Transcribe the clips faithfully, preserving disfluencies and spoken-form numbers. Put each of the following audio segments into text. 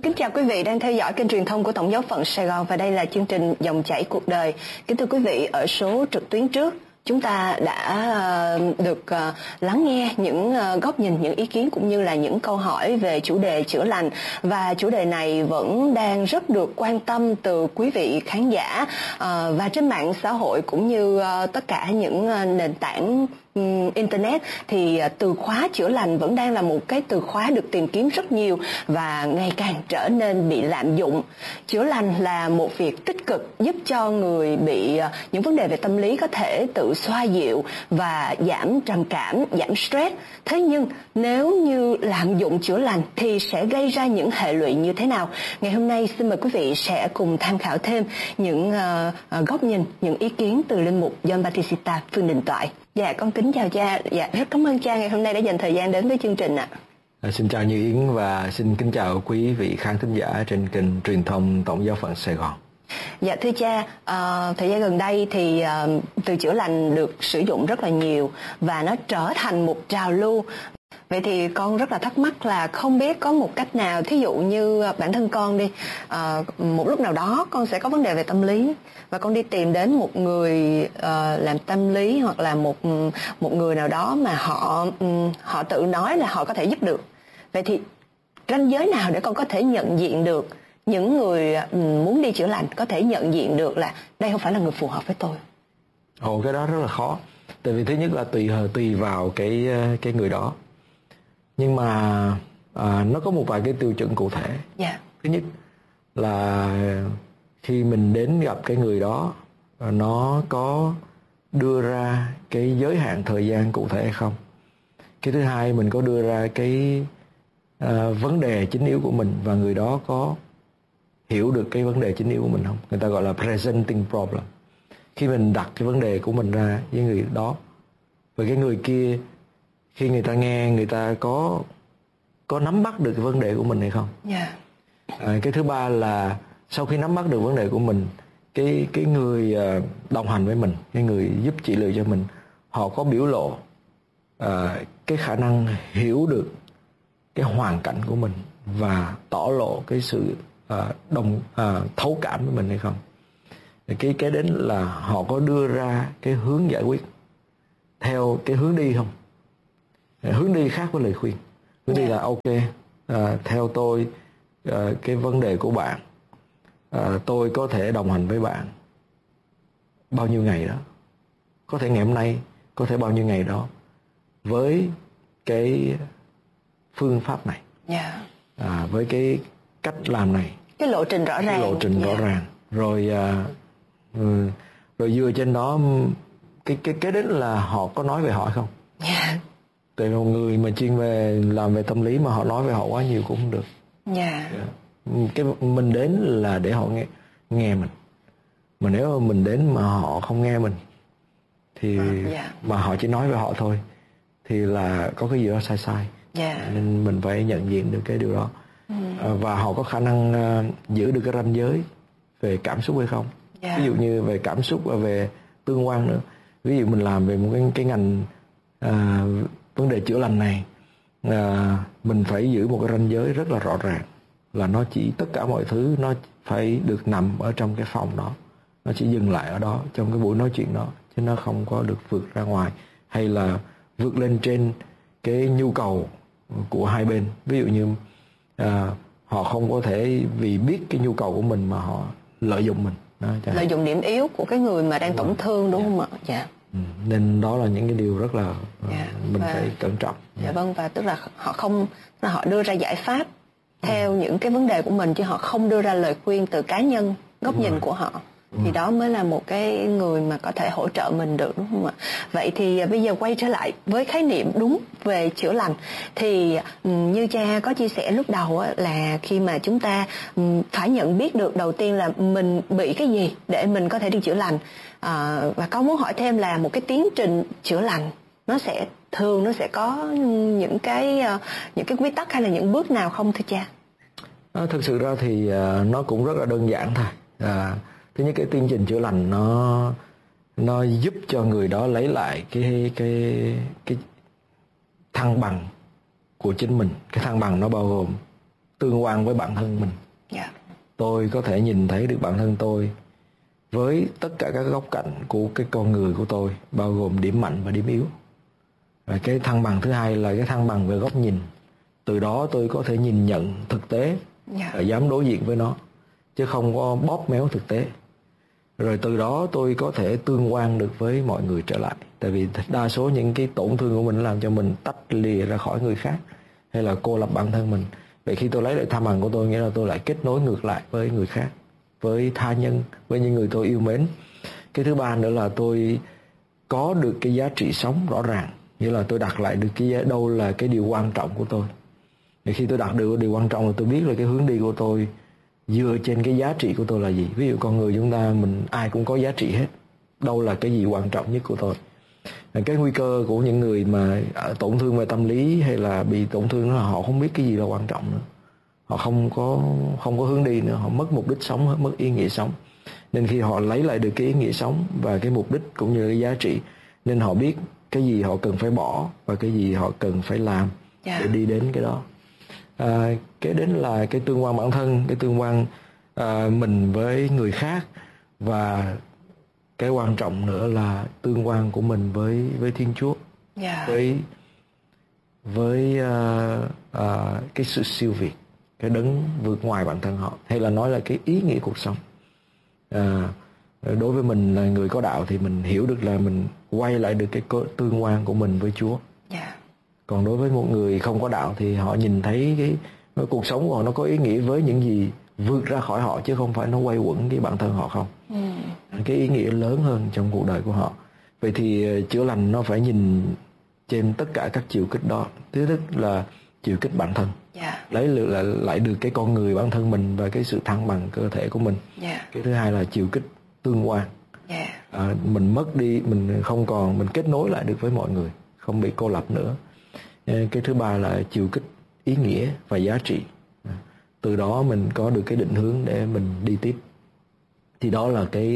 Kính chào quý vị đang theo dõi kênh truyền thông của Tổng giáo phận Sài Gòn và đây là chương trình Dòng chảy cuộc đời. Kính thưa quý vị, ở số trực tuyến trước chúng ta đã được lắng nghe những góc nhìn, những ý kiến cũng như là những câu hỏi về chủ đề chữa lành, và chủ đề này vẫn đang rất được quan tâm từ quý vị khán giả và trên mạng xã hội cũng như tất cả những nền tảng Internet. Thì từ khóa chữa lành vẫn đang là một cái từ khóa được tìm kiếm rất nhiều và ngày càng trở nên bị lạm dụng. Chữa lành là một việc tích cực giúp cho người bị những vấn đề về tâm lý có thể tự xoa dịu và giảm trầm cảm, giảm stress. Thế nhưng nếu như lạm dụng chữa lành thì sẽ gây ra những hệ lụy như thế nào? Ngày hôm nay xin mời quý vị sẽ cùng tham khảo thêm những uh, uh, góc nhìn, những ý kiến từ linh mục John Batista Phương Đình Toại. Dạ, con kính chào cha. Dạ, rất cảm ơn cha ngày hôm nay đã dành thời gian đến với chương trình ạ. À, xin chào Như Yến và xin kính chào quý vị khán thính giả trên kênh truyền thông Tổng giáo phận Sài Gòn. Dạ thưa cha, uh, thời gian gần đây thì uh, từ chữa lành được sử dụng rất là nhiều và nó trở thành một trào lưu. Vậy thì con rất là thắc mắc là không biết có một cách nào, thí dụ như bản thân con đi, uh, một lúc nào đó con sẽ có vấn đề về tâm lý và con đi tìm đến một người uh, làm tâm lý hoặc là một một người nào đó mà họ um, họ tự nói là họ có thể giúp được. Vậy thì ranh giới nào để con có thể nhận diện được những người um, muốn đi chữa lành, có thể nhận diện được là đây không phải là người phù hợp với tôi? Ồ, cái đó rất là khó. Tại vì thứ nhất là tùy tùy vào cái cái người đó. Nhưng mà à, nó có một vài cái tiêu chuẩn cụ thể. Yeah. Thứ nhất là khi mình đến gặp cái người đó, nó có đưa ra cái giới hạn thời gian cụ thể hay không. Cái thứ hai, mình có đưa ra cái à, vấn đề chính yếu của mình và người đó có hiểu được cái vấn đề chính yếu của mình không. Người ta gọi là presenting problem. Khi mình đặt cái vấn đề của mình ra với người đó, và cái người kia khi người ta nghe, người ta có có nắm bắt được cái vấn đề của mình hay không. Yeah. À, cái thứ ba là sau khi nắm bắt được vấn đề của mình, cái cái người đồng hành với mình, cái người giúp trị liệu cho mình, họ có biểu lộ à, cái khả năng hiểu được cái hoàn cảnh của mình và tỏ lộ cái sự à, đồng à, thấu cảm với mình hay không. Cái cái đến là họ có đưa ra cái hướng giải quyết theo cái hướng đi không. Hướng đi khác với lời khuyên. Hướng đi là ok, à, theo tôi à, cái vấn đề của bạn, à, tôi có thể đồng hành với bạn bao nhiêu ngày đó, có thể ngày hôm nay, có thể bao nhiêu ngày đó, với cái phương pháp này, yeah. à, với cái cách làm này, cái lộ trình rõ ràng, cái lộ trình yeah. rõ ràng, rồi à, ừ, rồi dựa trên đó cái cái cái đến là họ có nói về họ hay không. Yeah. Tại một người mà chuyên về làm về tâm lý mà họ nói về họ quá nhiều cũng không được. Yeah. Cái mình đến là để họ nghe nghe mình. Mà nếu mà mình đến mà họ không nghe mình thì yeah. mà họ chỉ nói về họ thôi thì là có cái gì đó sai sai. Yeah. Nên mình phải nhận diện được cái điều đó. Ừ. Và họ có khả năng giữ được cái ranh giới về cảm xúc hay không. Yeah. Ví dụ như về cảm xúc và về tương quan nữa. Ví dụ mình làm về một cái, cái ngành à, vấn đề chữa lành này, à, mình phải giữ một cái ranh giới rất là rõ ràng, là nó chỉ tất cả mọi thứ nó phải được nằm ở trong cái phòng đó, nó chỉ dừng lại ở đó trong cái buổi nói chuyện đó, chứ nó không có được vượt ra ngoài hay là vượt lên trên cái nhu cầu của hai bên. Ví dụ như à, họ không có thể vì biết cái nhu cầu của mình mà họ lợi dụng mình đó, lợi dụng điểm yếu của cái người mà đang tổn thương, đúng không ạ? Dạ. Ừ, nên đó là những cái điều rất là yeah, mình và, phải cẩn trọng. Dạ yeah. Vâng, và tức là họ không là họ đưa ra giải pháp theo ừ. những cái vấn đề của mình, chứ họ không đưa ra lời khuyên từ cá nhân, góc đúng nhìn rồi. Của họ. Đúng thì rồi. Đó mới là một cái người mà có thể hỗ trợ mình được, đúng không ạ? Vậy thì bây giờ quay trở lại với khái niệm đúng về chữa lành, thì như cha có chia sẻ lúc đầu là khi mà chúng ta phải nhận biết được đầu tiên là mình bị cái gì để mình có thể đi chữa lành. À, và con muốn hỏi thêm là một cái tiến trình chữa lành nó sẽ thường nó sẽ có những cái những cái quy tắc hay là những bước nào không thưa cha? À, thực sự ra thì uh, nó cũng rất là đơn giản thôi. À, thứ nhất, cái tiến trình chữa lành nó nó giúp cho người đó lấy lại cái cái cái thăng bằng của chính mình. Cái thăng bằng nó bao gồm tương quan với bản thân mình. Yeah. Tôi có thể nhìn thấy được bản thân tôi với tất cả các góc cạnh của cái con người của tôi, bao gồm điểm mạnh và điểm yếu. Và cái thăng bằng thứ hai là cái thăng bằng về góc nhìn. Từ đó tôi có thể nhìn nhận thực tế Yeah. và dám đối diện với nó, chứ không có bóp méo thực tế. Rồi từ đó tôi có thể tương quan được với mọi người trở lại. Tại vì đa số những cái tổn thương của mình làm cho mình tách lìa ra khỏi người khác, hay là cô lập bản thân mình. Vậy khi tôi lấy lại thăng bằng của tôi, nghĩa là tôi lại kết nối ngược lại với người khác, với tha nhân, với những người tôi yêu mến. Cái thứ ba nữa là tôi có được cái giá trị sống rõ ràng, nghĩa là tôi đặt lại được cái đâu là cái điều quan trọng của tôi. Thì khi tôi đặt được điều quan trọng là tôi biết là cái hướng đi của tôi dựa trên cái giá trị của tôi là gì. Ví dụ con người chúng ta, mình ai cũng có giá trị hết, đâu là cái gì quan trọng nhất của tôi. Cái nguy cơ của những người mà tổn thương về tâm lý hay là bị tổn thương đó là họ không biết cái gì là quan trọng nữa. Họ không có không có hướng đi nữa, họ mất mục đích sống, mất ý nghĩa sống. Nên khi họ lấy lại được cái ý nghĩa sống và cái mục đích cũng như cái giá trị, nên họ biết cái gì họ cần phải bỏ và cái gì họ cần phải làm để đi đến cái đó. À, cái đến là cái tương quan bản thân, cái tương quan à, mình với người khác, và cái quan trọng nữa là tương quan của mình với với Thiên Chúa, yeah. với với uh, uh, cái sự siêu việt, cái đấng vượt ngoài bản thân họ, hay là nói là cái ý nghĩa cuộc sống. À, đối với mình là người có đạo thì mình hiểu được là mình quay lại được cái tương quan của mình với Chúa. Yeah. Còn đối với một người không có đạo thì họ nhìn thấy cái, cái cuộc sống của họ nó có ý nghĩa với những gì vượt ra khỏi họ, chứ không phải nó quay quẩn với bản thân họ không. Ừ. Cái ý nghĩa lớn hơn trong cuộc đời của họ. Vậy thì chữa lành nó phải nhìn trên tất cả các chiều kích đó. Thứ nhất là chiều kích bản thân, yeah. lấy lại, lại được cái con người bản thân mình và cái sự thăng bằng cơ thể của mình. Yeah. Cái thứ hai là chiều kích tương quan. Yeah. À, mình mất đi, mình không còn, mình kết nối lại được với mọi người, không bị cô lập nữa. Cái thứ ba là chiều kích ý nghĩa và giá trị. Từ đó mình có được cái định hướng để mình đi tiếp. Thì đó là cái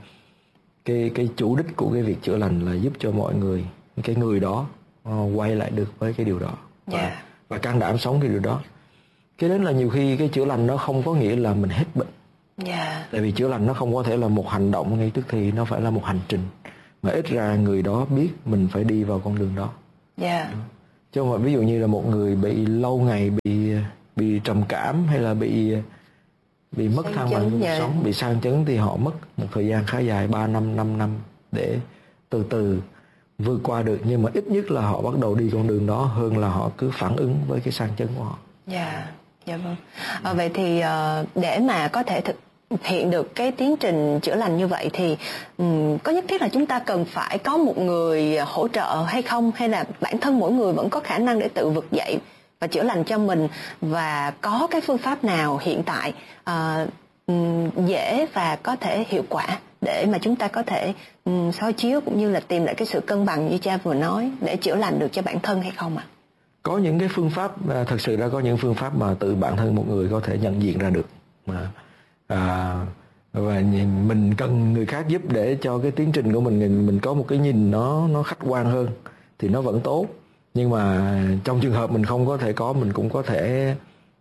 cái cái chủ đích của cái việc chữa lành, là giúp cho mọi người, cái người đó quay lại được với cái điều đó, và, yeah. và can đảm sống cái điều đó. Cái đến là nhiều khi cái chữa lành nó không có nghĩa là mình hết bệnh. Yeah. Tại vì chữa lành nó không có thể là một hành động ngay tức thì, nó phải là một hành trình mà ít ra người đó biết mình phải đi vào con đường đó. Yeah. Chứ không phải ví dụ như là một người bị lâu ngày bị bị trầm cảm hay là bị bị mất thăng bằng cuộc sống, bị sang chấn, thì họ mất một thời gian khá dài, ba năm, năm năm để từ từ vượt qua được. Nhưng mà ít nhất là họ bắt đầu đi con đường đó, hơn là họ cứ phản ứng với cái sang chấn của họ. Dạ, yeah. Dạ vâng. À, vậy thì để mà có thể thực hiện được cái tiến trình chữa lành như vậy thì um, có nhất thiết là chúng ta cần phải có một người hỗ trợ hay không, hay là bản thân mỗi người vẫn có khả năng để tự vực dậy và chữa lành cho mình, và có cái phương pháp nào hiện tại uh, um, dễ và có thể hiệu quả để mà chúng ta có thể um, soi chiếu cũng như là tìm lại cái sự cân bằng như cha vừa nói, để chữa lành được cho bản thân hay không ạ? À? Có những cái phương pháp, thật sự ra có những phương pháp mà tự bản thân một người có thể nhận diện ra được, mà à, và mình cần người khác giúp để cho cái tiến trình của mình mình có một cái nhìn nó nó khách quan hơn thì nó vẫn tốt. Nhưng mà trong trường hợp mình không có thể có, mình cũng có thể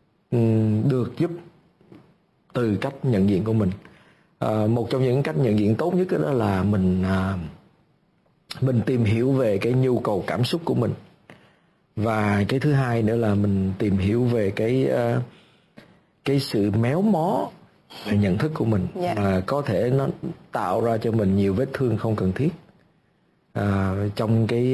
um, được giúp từ cách nhận diện của mình. À, một trong những cách nhận diện tốt nhất đó là mình à, mình tìm hiểu về cái nhu cầu cảm xúc của mình. Và cái thứ hai nữa là mình tìm hiểu về cái uh, cái sự méo mó về nhận thức của mình, yeah. mà có thể nó tạo ra cho mình nhiều vết thương không cần thiết. À, trong cái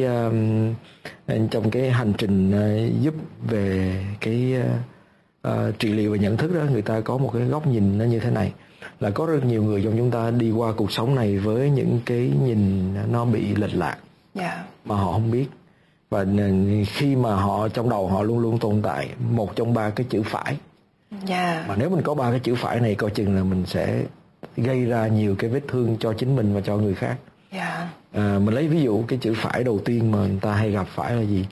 uh, trong cái hành trình uh, giúp về cái uh, uh, trị liệu và nhận thức đó, người ta có một cái góc nhìn nó như thế này, là có rất nhiều người trong chúng ta đi qua cuộc sống này với những cái nhìn nó bị lệch lạc, yeah. mà họ không biết. Và khi mà họ trong đầu họ luôn luôn tồn tại một trong ba cái chữ phải, yeah. mà nếu mình có ba cái chữ phải này, coi chừng là mình sẽ gây ra nhiều cái vết thương cho chính mình và cho người khác. Yeah. À, mình lấy ví dụ cái chữ phải đầu tiên mà người ta hay gặp phải là gì?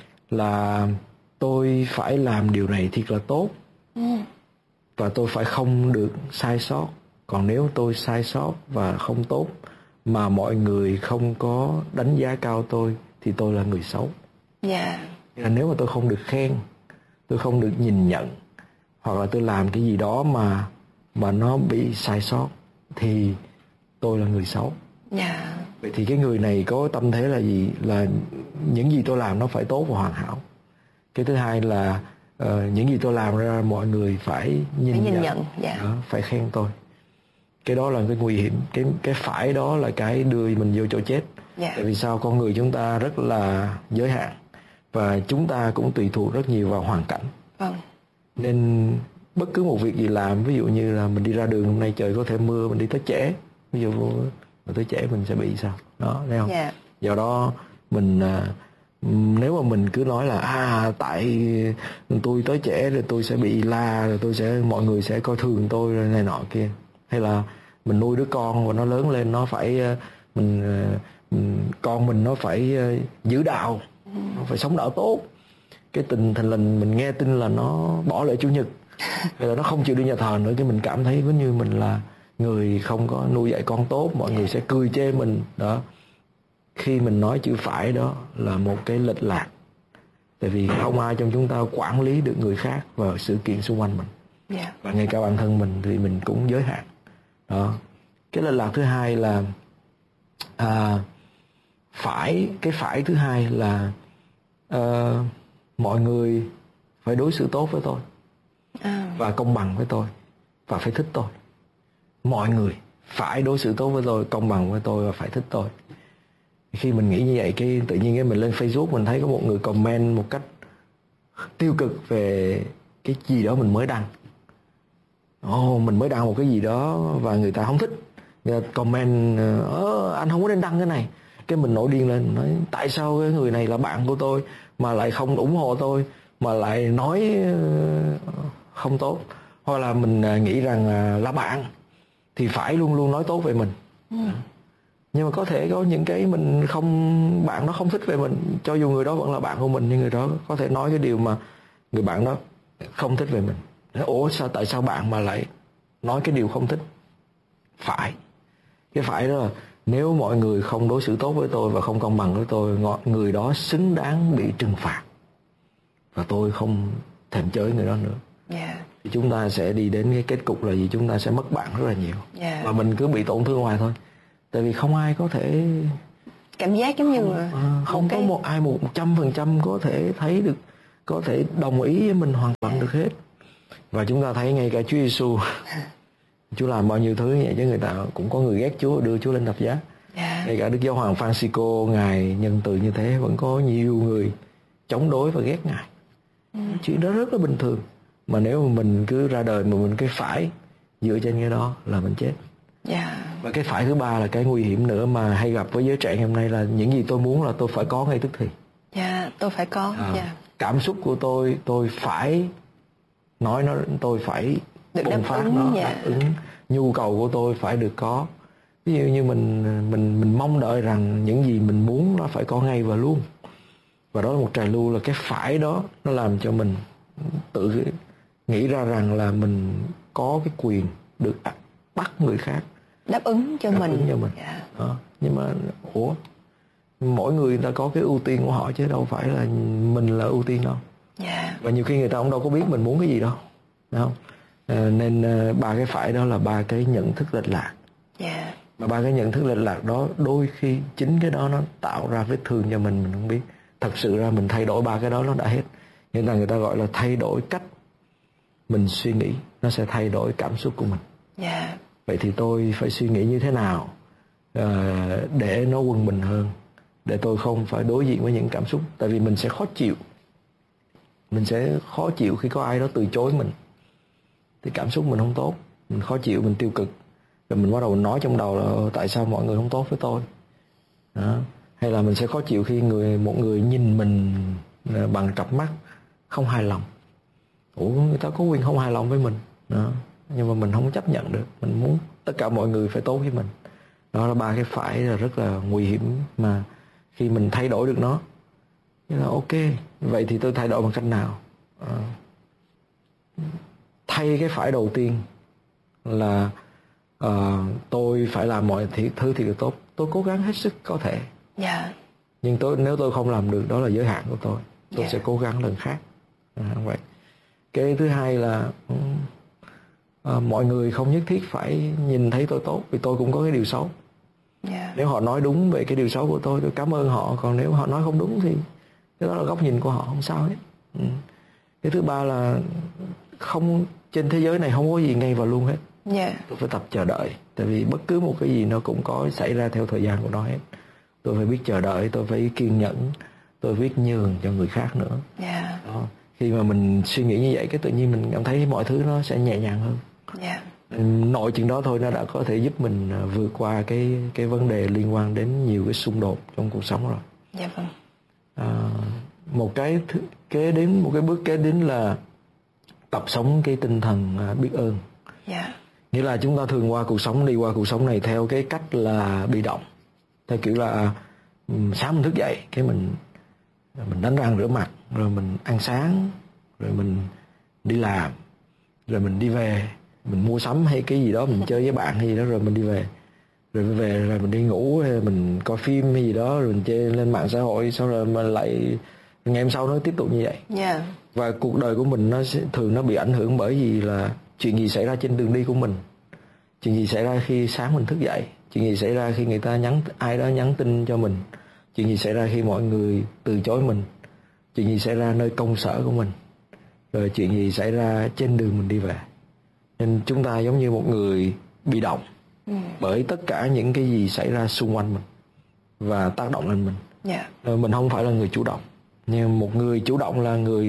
Là tôi phải làm điều này thiệt là tốt, mm. và tôi phải không được sai sót. Còn nếu tôi sai sót và không tốt mà mọi người không có đánh giá cao tôi thì tôi là người xấu. Yeah. Nếu mà tôi không được khen, tôi không được nhìn nhận, hoặc là tôi làm cái gì đó mà mà nó bị sai sót thì tôi là người xấu. Yeah. Vậy thì cái người này có tâm thế là gì? Là những gì tôi làm nó phải tốt và hoàn hảo. Cái thứ hai là uh, những gì tôi làm ra mọi người phải nhìn, phải nhìn nhận, nhận. Yeah. đó, phải khen tôi. Cái đó là cái nguy hiểm. Cái cái phải đó là cái đưa mình vô chỗ chết. Yeah. Tại vì sao? Con người chúng ta rất là giới hạn và chúng ta cũng tùy thuộc rất nhiều vào hoàn cảnh. Vâng. Nên bất cứ một việc gì làm, ví dụ như là mình đi ra đường hôm nay trời có thể mưa, mình đi tới trễ, ví dụ mà tới trễ mình sẽ bị sao đó, thấy không? Yeah. Do đó mình nếu mà mình cứ nói là à tại tôi tới trễ rồi tôi sẽ bị la, rồi tôi sẽ mọi người sẽ coi thường tôi rồi này nọ kia, hay là mình nuôi đứa con và nó lớn lên nó phải mình, mình con mình nó phải giữ đạo, nó phải sống đạo tốt, cái tình thành lình mình nghe tin là nó bỏ lễ chủ nhật hay là nó không chịu đi nhà thờ nữa, cái mình cảm thấy giống như mình là người không có nuôi dạy con tốt, mọi người sẽ cười chê mình đó. Khi mình nói chữ phải đó là một cái lệch lạc, tại vì không ai trong chúng ta quản lý được người khác và sự kiện xung quanh mình. Yeah. Và ngay cả bản thân mình thì mình cũng giới hạn đó. Cái lệch lạc thứ hai là à, phải cái phải thứ hai là à, mọi người phải đối xử tốt với tôi à. và công bằng với tôi và phải thích tôi. Mọi người phải đối xử tốt với tôi, công bằng với tôi và phải thích tôi. Khi mình nghĩ như vậy, cái tự nhiên cái mình lên Facebook mình thấy có một người comment một cách tiêu cực về cái gì đó mình mới đăng. Ồ, oh, mình mới đăng một cái gì đó và người ta không thích, người ta comment ờ, anh không có nên đăng cái này. Cái mình nổi điên lên, nói tại sao cái người này là bạn của tôi mà lại không ủng hộ tôi, mà lại nói không tốt. Hoặc là mình nghĩ rằng là bạn thì phải luôn luôn nói tốt về mình. Ừ. Nhưng mà có thể có những cái mình không, bạn nó không thích về mình, cho dù người đó vẫn là bạn của mình, nhưng người đó có thể nói cái điều mà người bạn đó không thích về mình. Ủa sao, tại sao bạn mà lại nói cái điều không thích? Phải. Cái phải đó là nếu mọi người không đối xử tốt với tôi và không công bằng với tôi, người đó xứng đáng bị trừng phạt. Và tôi không thèm chơi người đó nữa. Yeah. Thì chúng ta sẽ đi đến cái kết cục là gì? Chúng ta sẽ mất bạn rất là nhiều. Yeah. Và mình cứ bị tổn thương hoài thôi. Tại vì không ai có thể cảm giác giống như không, là à, không có cái... một ai một trăm phần trăm có thể thấy được, có thể đồng ý với mình hoàn toàn được hết. Và chúng ta thấy ngay cả Chúa Giêsu, Chúa làm bao nhiêu thứ vậy chứ người ta cũng có người ghét Chúa, đưa Chúa lên thập giá. Yeah. Ngay cả Đức Giáo Hoàng Francisco, ngài nhân từ như thế, vẫn có nhiều người chống đối và ghét ngài. Ừ. Chuyện đó rất là bình thường. Mà nếu mà mình cứ ra đời mà mình cái phải dựa trên cái đó là mình chết. Yeah. Và cái phải thứ ba là cái nguy hiểm nữa mà hay gặp với giới trẻ hôm nay là những gì tôi muốn là tôi phải có ngay tức thì. Dạ, yeah, tôi phải có. À, yeah. Cảm xúc của tôi, tôi phải nói nó, tôi phải được bùng phát ứng, nó, yeah. đáp ứng. Nhu cầu của tôi phải được có. Ví dụ như mình mình mình mong đợi rằng những gì mình muốn nó phải có ngay và luôn. Và đó là một trào lưu, là cái phải đó nó làm cho mình tự nghĩ ra rằng là mình có cái quyền được bắt người khác đáp ứng cho đáp mình, ứng cho mình. Yeah. Đó. Nhưng mà ủa, mỗi người ta có cái ưu tiên của họ chứ đâu phải là mình là ưu tiên đâu. Yeah. Và nhiều khi người ta cũng đâu có biết mình muốn cái gì đâu, đúng không? À, nên ba cái phải đó là ba cái nhận thức lệch lạc. Yeah. Mà ba cái nhận thức lệch lạc đó đôi khi chính cái đó nó tạo ra vết thương cho mình, mình không biết. Thật sự ra mình thay đổi ba cái đó nó đã hết. Nên là người ta gọi là thay đổi cách mình suy nghĩ, nó sẽ thay đổi cảm xúc của mình. Yeah. Vậy thì tôi phải suy nghĩ như thế nào uh, để nó quân bình hơn, để tôi không phải đối diện với những cảm xúc. Tại vì mình sẽ khó chịu, mình sẽ khó chịu khi có ai đó từ chối mình, thì cảm xúc mình không tốt, mình khó chịu, mình tiêu cực, rồi mình bắt đầu nói trong đầu là tại sao mọi người không tốt với tôi đó. Hay là mình sẽ khó chịu khi người một người nhìn mình bằng cặp mắt không hài lòng. Ủa, người ta có quyền không hài lòng với mình đó. Nhưng mà mình không chấp nhận được, mình muốn tất cả mọi người phải tốt với mình. Đó là ba cái phải là rất là nguy hiểm, mà khi mình thay đổi được nó thì là ok. Vậy thì tôi thay đổi bằng cách nào? À, thay cái phải đầu tiên là uh, tôi phải làm mọi thứ thì tốt. Tôi cố gắng hết sức có thể. Yeah. Nhưng tôi nếu tôi không làm được, đó là giới hạn của tôi. Tôi yeah. sẽ cố gắng lần khác. À, vậy. Cái thứ hai là à, mọi người không nhất thiết phải nhìn thấy tôi tốt, vì tôi cũng có cái điều xấu. Yeah. Nếu họ nói đúng về cái điều xấu của tôi, tôi cảm ơn họ. Còn nếu họ nói không đúng thì cái đó là góc nhìn của họ, không sao hết. Ừ. Cái thứ ba là không, trên thế giới này không có gì ngay và luôn hết. Yeah. Tôi phải tập chờ đợi. Tại vì bất cứ một cái gì nó cũng có xảy ra theo thời gian của nó hết. Tôi phải biết chờ đợi, tôi phải kiên nhẫn, tôi phải biết nhường cho người khác nữa. Yeah. Đó. Khi mà mình suy nghĩ như vậy, cái tự nhiên mình cảm thấy mọi thứ nó sẽ nhẹ nhàng hơn. Yeah. Nội chuyện đó thôi nó đã có thể giúp mình vượt qua cái cái vấn đề liên quan đến nhiều cái xung đột trong cuộc sống rồi. Dạ vâng. À, một cái th- kế đến một cái bước kế đến là tập sống cái tinh thần biết ơn. Dạ. Nghĩa là chúng ta thường qua cuộc sống, đi qua cuộc sống này theo cái cách là bị động, theo kiểu là sáng mình thức dậy cái mình mình đánh răng rửa mặt, rồi mình ăn sáng, rồi mình đi làm, rồi mình đi về, mình mua sắm hay cái gì đó, mình chơi với bạn hay gì đó, rồi mình đi về, rồi về rồi mình đi ngủ, hay mình coi phim hay gì đó, rồi mình chơi lên mạng xã hội, sau rồi mình lại ngày hôm sau nó tiếp tục như vậy. Yeah. Và cuộc đời của mình nó sẽ, thường nó bị ảnh hưởng bởi vì là chuyện gì xảy ra trên đường đi của mình, chuyện gì xảy ra khi sáng mình thức dậy, chuyện gì xảy ra khi người ta nhắn, ai đó nhắn tin cho mình, chuyện gì xảy ra khi mọi người từ chối mình, chuyện gì xảy ra nơi công sở của mình, rồi chuyện gì xảy ra trên đường mình đi về. Nên chúng ta giống như một người bị động ừ. bởi tất cả những cái gì xảy ra xung quanh mình và tác động lên mình. Yeah. Mình không phải là người chủ động. Nhưng một người chủ động là người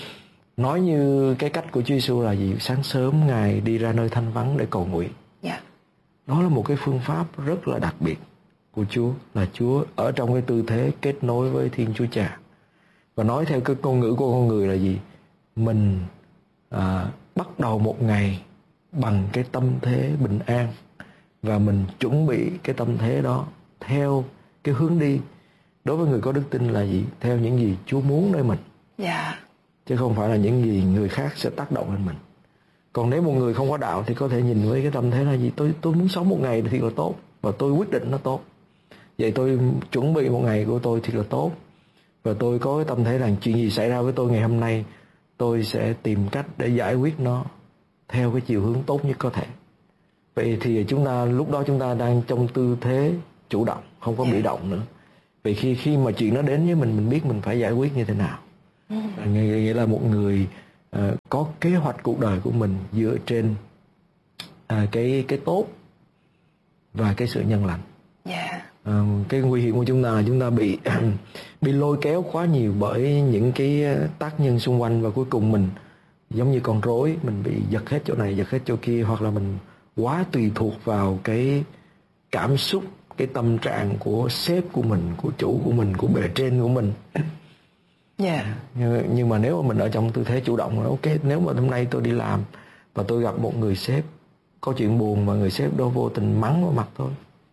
nói như cái cách của Chúa Giêsu là gì? Sáng sớm Ngài đi ra nơi thanh vắng để cầu nguyện. Yeah. Đó là một cái phương pháp rất là đặc biệt của Chúa, là Chúa ở trong cái tư thế kết nối với Thiên Chúa Cha. Và nói theo cái ngôn ngữ của con người là gì? Mình à, bắt đầu một ngày bằng cái tâm thế bình an, và mình chuẩn bị cái tâm thế đó theo cái hướng đi. Đối với người có đức tin là gì? Theo những gì Chúa muốn nơi mình. Yeah. Chứ không phải là những gì người khác sẽ tác động lên mình. Còn nếu một người không có đạo thì có thể nhìn với cái tâm thế là gì? Tôi tôi muốn sống một ngày thì là tốt, và tôi quyết định nó tốt. Vậy tôi chuẩn bị một ngày của tôi thì là tốt, và tôi có cái tâm thế rằng chuyện gì xảy ra với tôi ngày hôm nay, tôi sẽ tìm cách để giải quyết nó theo cái chiều hướng tốt nhất có thể. Vậy thì chúng ta lúc đó chúng ta đang trong tư thế chủ động, không có bị động nữa. Vì khi khi mà chuyện nó đến với mình, mình biết mình phải giải quyết như thế nào. Ừ. Nghĩa là một người uh, có kế hoạch cuộc đời của mình dựa trên uh, cái cái tốt và cái sự nhân lành. Yeah. Uh, cái nguy hiểm của chúng ta là chúng ta bị bị lôi kéo quá nhiều bởi những cái tác nhân xung quanh, và cuối cùng mình giống như con rối, mình bị giật hết chỗ này, giật hết chỗ kia, hoặc là mình quá tùy thuộc vào cái cảm xúc, cái tâm trạng của sếp của mình, của chủ của mình, của bề trên của mình. Yeah. Nhưng, nhưng mà nếu mà mình ở trong tư thế chủ động là ok, nếu mà hôm nay tôi đi làm và tôi gặp một người sếp có chuyện buồn mà người sếp đó vô tình mắng vào mặt tôi,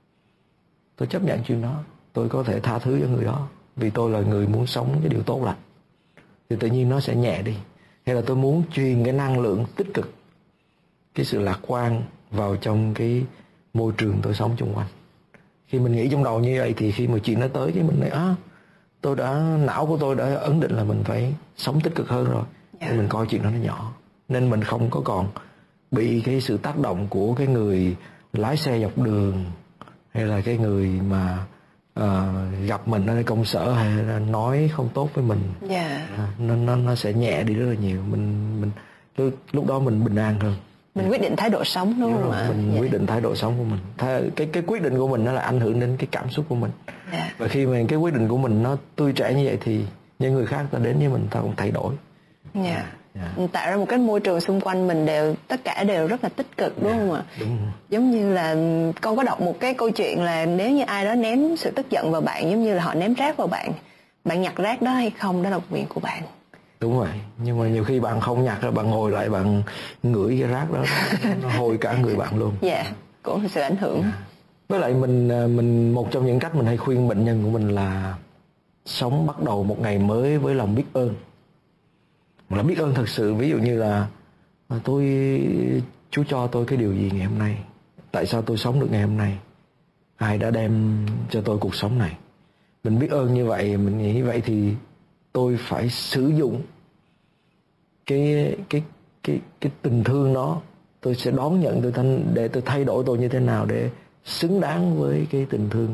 tôi chấp nhận chuyện đó, tôi có thể tha thứ cho người đó vì tôi là người muốn sống cái điều tốt lành, thì tự nhiên nó sẽ nhẹ đi. Hay là tôi muốn truyền cái năng lượng tích cực, cái sự lạc quan vào trong cái môi trường tôi sống xung quanh. Khi mình nghĩ trong đầu như vậy thì khi mà chuyện nó tới cái mình nói á, tôi đã, não của tôi đã ấn định là mình phải sống tích cực hơn rồi. Yeah. Nên mình coi chuyện đó nó nhỏ, nên mình không có còn bị cái sự tác động của cái người lái xe dọc đường, hay là cái người mà uh, gặp mình ở công sở, hay là nói không tốt với mình. Yeah. À, nó, nó nó sẽ nhẹ đi rất là nhiều. Mình mình lúc, lúc đó mình bình an hơn. Mình quyết định thái độ sống, đúng không ạ? Mình yeah. quyết định thái độ sống của mình. Thế, cái cái quyết định của mình nó là ảnh hưởng đến cái cảm xúc của mình. Yeah. Và khi mà cái quyết định của mình nó tươi trẻ như vậy thì những người khác ta đến với mình ta cũng thay đổi. Yeah. Yeah. Mình tạo ra một cái môi trường xung quanh mình đều, tất cả đều rất là tích cực, đúng yeah. không ạ? Đúng. Giống như là con có đọc một cái câu chuyện là nếu như ai đó ném sự tức giận vào bạn, giống như là họ ném rác vào bạn, bạn nhặt rác đó hay không đó là quyền của bạn. Đúng vậy, nhưng mà nhiều khi bạn không nhặt ra, bạn ngồi lại bạn ngửi cái rác đó, nó hôi cả người bạn luôn. Dạ, yeah, cũng là sự ảnh hưởng. Yeah. Với lại mình mình một trong những cách mình hay khuyên bệnh nhân của mình là sống bắt đầu một ngày mới với lòng biết ơn. Mà là biết ơn thật sự, ví dụ như là tôi Chúa cho tôi cái điều gì ngày hôm nay, tại sao tôi sống được ngày hôm nay, ai đã đem cho tôi cuộc sống này. Mình biết ơn như vậy, mình nghĩ vậy thì tôi phải sử dụng cái cái cái cái tình thương đó, tôi sẽ đón nhận tôi thanh để tôi thay đổi tôi như thế nào để xứng đáng với cái tình thương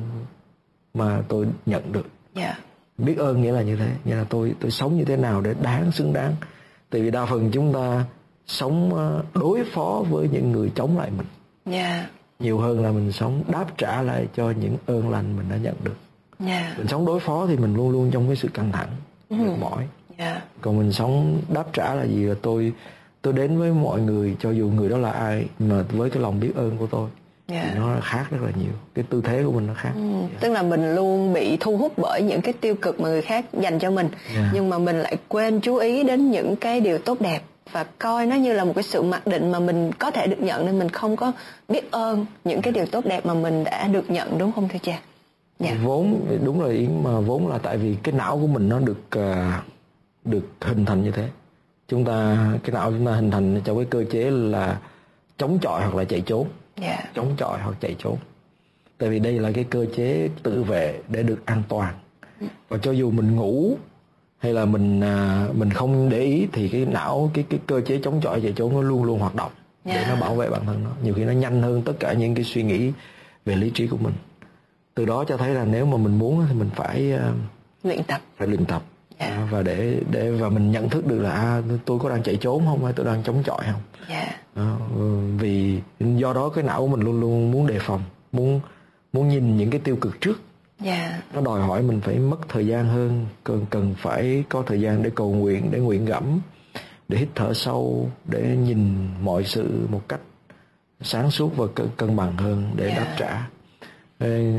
mà tôi nhận được. Yeah. Biết ơn nghĩa là như thế, nghĩa là tôi tôi sống như thế nào để đáng xứng đáng. Tại vì đa phần chúng ta sống đối phó với những người chống lại mình. Yeah. Nhiều hơn là mình sống đáp trả lại cho những ơn lành mình đã nhận được. Yeah. Mình sống đối phó thì mình luôn luôn trong cái sự căng thẳng, ừ. mệt mỏi. Yeah. Còn mình sống đáp trả là gì? Là tôi tôi đến với mọi người, cho dù người đó là ai, mà với cái lòng biết ơn của tôi. Yeah. Thì nó khác rất là nhiều. Cái tư thế của mình nó khác. ừ. yeah. Tức là mình luôn bị thu hút bởi những cái tiêu cực mà người khác dành cho mình. Yeah. Nhưng mà mình lại quên chú ý đến những cái điều tốt đẹp và coi nó như là một cái sự mặc định mà mình có thể được nhận, nên mình không có biết ơn những cái điều tốt đẹp mà mình đã được nhận, đúng không thưa cha? Yeah. Vốn đúng là Yến, mà vốn là tại vì cái não của mình nó được uh, được hình thành như thế. Chúng ta cái não chúng ta hình thành trong cái cơ chế là chống chọi hoặc là chạy trốn. Yeah. Chống chọi hoặc chạy trốn. Tại vì đây là cái cơ chế tự vệ để được an toàn. Mm. Và cho dù mình ngủ hay là mình uh, mình không để ý thì cái não cái cái cơ chế chống chọi chạy trốn nó luôn luôn hoạt động. Yeah. Để nó bảo vệ bản thân nó. Nhiều khi nó nhanh hơn tất cả những cái suy nghĩ về lý trí của mình. Từ đó cho thấy là nếu mà mình muốn thì mình phải uh, luyện tập, phải luyện tập. Yeah. À, và để để và mình nhận thức được là à, tôi có đang chạy trốn không hay tôi đang chống chọi không. Yeah. À, vì do đó cái não của mình luôn luôn muốn đề phòng, muốn muốn nhìn những cái tiêu cực trước. Yeah. Nó đòi hỏi mình phải mất thời gian hơn, cần cần phải có thời gian để cầu nguyện, để nguyện gẫm, để hít thở sâu, để nhìn mọi sự một cách sáng suốt và cân bằng hơn để yeah. đáp trả. Ê,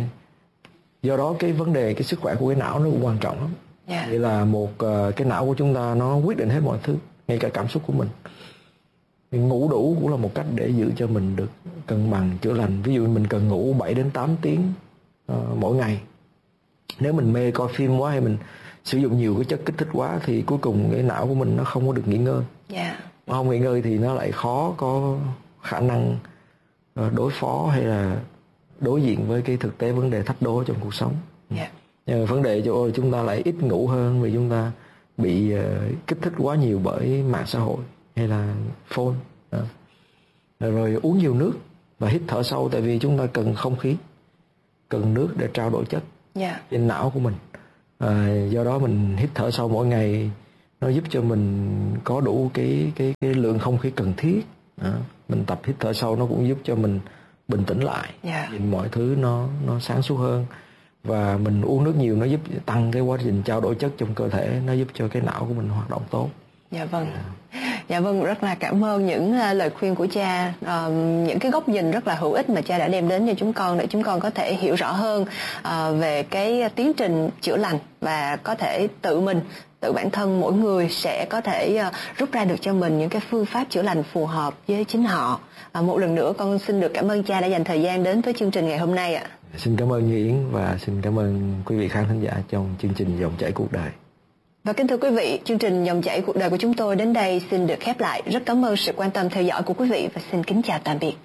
do đó cái vấn đề cái sức khỏe của cái não nó cũng quan trọng lắm. Yeah. Vậy là một uh, cái não của chúng ta nó quyết định hết mọi thứ, ngay cả cảm xúc của mình. Thì ngủ đủ cũng là một cách để giữ cho mình được cân bằng, chữa lành. Ví dụ mình cần ngủ bảy đến tám tiếng uh, mỗi ngày. Nếu mình mê coi phim quá hay mình sử dụng nhiều cái chất kích thích quá thì cuối cùng cái não của mình nó không có được nghỉ ngơi. Yeah. Mà không nghỉ ngơi thì nó lại khó có khả năng uh, đối phó hay là đối diện với cái thực tế vấn đề thách đố trong cuộc sống. Yeah. Nhưng mà vấn đề cho chúng ta lại ít ngủ hơn vì chúng ta bị uh, kích thích quá nhiều bởi mạng xã hội hay là phone. Uh. Rồi uống nhiều nước và hít thở sâu, tại vì chúng ta cần không khí, cần nước để trao đổi chất yeah. trên não của mình. Uh, do đó mình hít thở sâu mỗi ngày, nó giúp cho mình có đủ cái cái cái lượng không khí cần thiết. Uh. Mình tập hít thở sâu nó cũng giúp cho mình bình tĩnh lại, yeah. nhìn mọi thứ nó nó sáng suốt hơn. Và mình uống nước nhiều nó giúp tăng cái quá trình trao đổi chất trong cơ thể, nó giúp cho cái não của mình hoạt động tốt. Dạ vâng. Dạ vâng, rất là cảm ơn những lời khuyên của cha, uh, những cái góc nhìn rất là hữu ích mà cha đã đem đến cho chúng con để chúng con có thể hiểu rõ hơn uh, về cái tiến trình chữa lành và có thể tự mình, tự bản thân mỗi người sẽ có thể uh, rút ra được cho mình những cái phương pháp chữa lành phù hợp với chính họ. Uh, một lần nữa con xin được cảm ơn cha đã dành thời gian đến với chương trình ngày hôm nay ạ. Xin cảm ơn Như Yến và xin cảm ơn quý vị khán thính giả trong chương trình Dòng chảy cuộc đời. Và kính thưa quý vị, chương trình Dòng chảy cuộc đời của chúng tôi đến đây xin được khép lại. Rất cảm ơn sự quan tâm theo dõi của quý vị và xin kính chào tạm biệt.